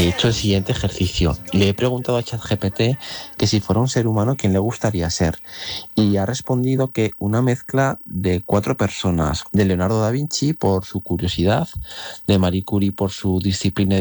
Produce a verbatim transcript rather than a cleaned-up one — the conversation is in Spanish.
he hecho el siguiente ejercicio. Le he preguntado a ChatGPT que si fuera un ser humano, ¿quién le gustaría ser? Y ha respondido que una mezcla de cuatro personas: de Leonardo da Vinci por su curiosidad, de Marie Curie por su disciplina